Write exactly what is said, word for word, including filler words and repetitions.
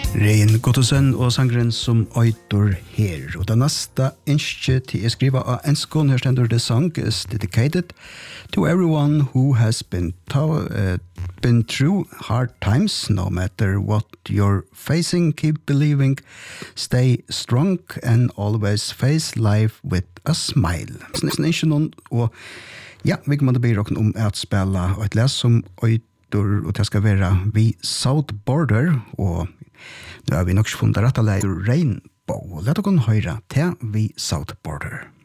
Rein Gottesen og sangren som øytor her. Og det neste innskje til jeg skriver av en skån her stender the song is dedicated to everyone who has been, to, uh, been through hard times, no matter what you're facing, keep believing, stay strong and always face life with a smile. Snissen innskje noen, og ja, vi kommer til å bli råkken om at spille og et les som øytor, og det skal være vi South Border, og nu har vi nok funnet rett og leit Rainbow. Let oss høre til vi South Border.